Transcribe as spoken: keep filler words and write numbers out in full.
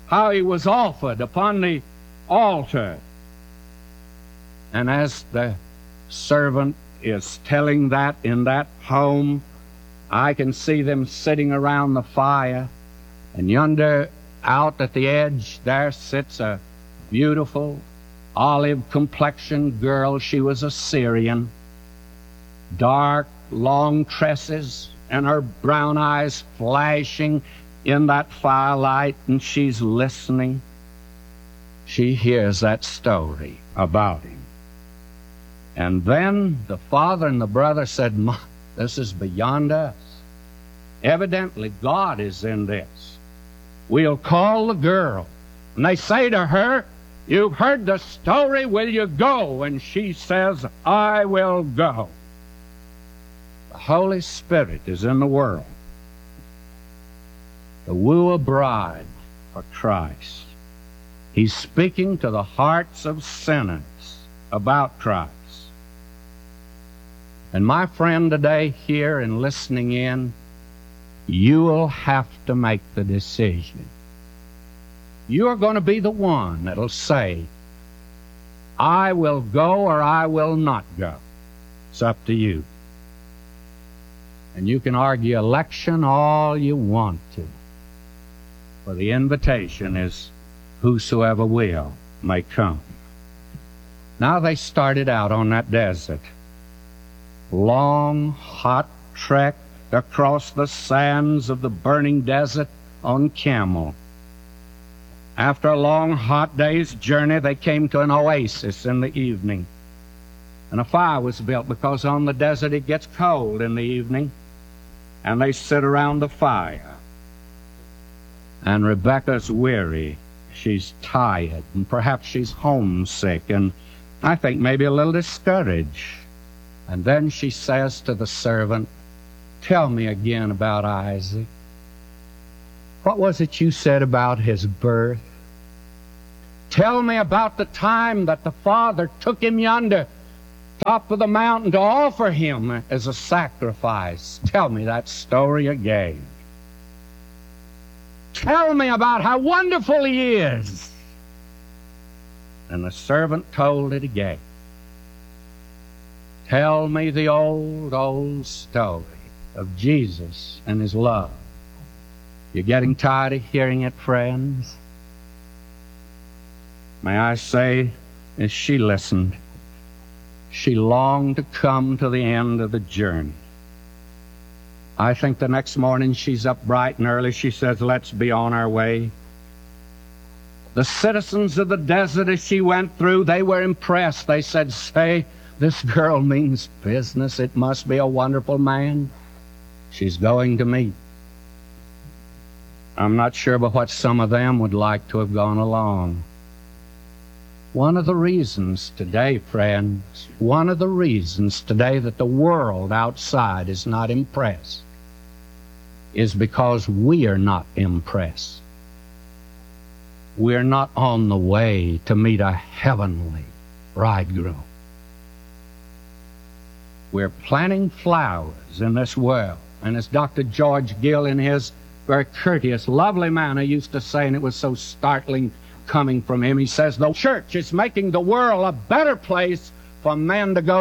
how he was offered upon the altar. And as the servant is telling that in that home, I can see them sitting around the fire, and yonder out at the edge there sits a beautiful olive-complexioned girl. She was a Syrian, dark, long tresses, and her brown eyes flashing in that firelight, and she's listening. She hears that story about him. And then the father and the brother said, "Ma, this is beyond us. Evidently God is in this. We'll call the girl." And they say to her, "You've heard the story, will you go?" And she says, "I will go." The Holy Spirit is in the world to woo a bride for Christ. He's speaking to the hearts of sinners about Christ. And my friend today here and listening in, you will have to make the decision. You're going to be the one that'll say, "I will go," or "I will not go." It's up to you. And you can argue election all you want to, for the invitation is, "Whosoever will may come." Now they started out on that desert. Long, hot trek across the sands of the burning desert on camel. After a long, hot day's journey, they came to an oasis in the evening. And a fire was built, because on the desert it gets cold in the evening. And they sit around the fire. And Rebecca's weary. She's tired, and perhaps she's homesick, and I think maybe a little discouraged. And then she says to the servant, "Tell me again about Isaac. What was it you said about his birth? Tell me about the time that the father took him yonder, top of the mountain, to offer him as a sacrifice. Tell me that story again. Tell me about how wonderful he is." And the servant told it again. Tell me the old, old story of Jesus and his love. You're getting tired of hearing it, friends? May I say, as she listened, she longed to come to the end of the journey. I think the next morning she's up bright and early. She says, "Let's be on our way." The citizens of the desert, as she went through, they were impressed. They said, "Say, this girl means business. It must be a wonderful man she's going to meet." I'm not sure but what some of them would like to have gone along. One of the reasons today, friends, one of the reasons today that the world outside is not impressed is because we are not impressed. We're not on the way to meet a heavenly bridegroom. We're planting flowers in this world. And as Doctor George Gill, in his very courteous, lovely manner, used to say, and it was so startling coming from him, he says, "The church is making the world a better place for men to go